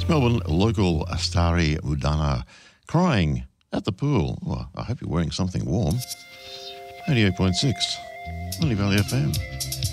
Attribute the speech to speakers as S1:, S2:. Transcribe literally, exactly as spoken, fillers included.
S1: Melbourne local Astari Udana crying at the pool. Well, I hope you're wearing something warm. eighty-eight point six, Lily Valley F M.